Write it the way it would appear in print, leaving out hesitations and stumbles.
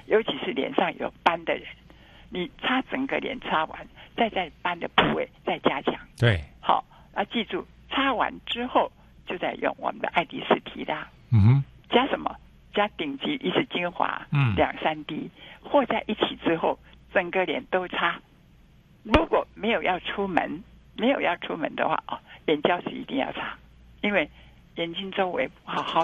尤其是脸上有斑的人，你擦整个脸擦完，再在斑的部位再加强。 对， 好，记住，擦完之后就在用我们的爱迪斯提拉，加什么？加顶级一次精华，2-3滴和在一起之后，整个脸都擦。如果没有要出门的话，眼胶是一定要擦，因为眼睛周围好好